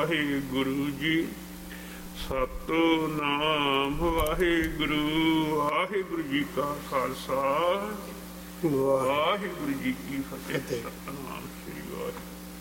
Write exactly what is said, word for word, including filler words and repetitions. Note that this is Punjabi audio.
ਵਾਹਿਗੁਰੂ ਜੀ। ਸਤਿਨਾਮ ਵਾਹਿਗੁਰੂ। ਵਾਹਿਗੁਰੂ ਜੀ ਕਾ ਖਾਲਸਾ, ਵਾਹਿਗੁਰੂ ਜੀ ਕੀ ਫਤਿਹ। ਸਤਿਨਾਮ ਸ੍ਰੀ ਵਾਹਿਗੁਰੂ।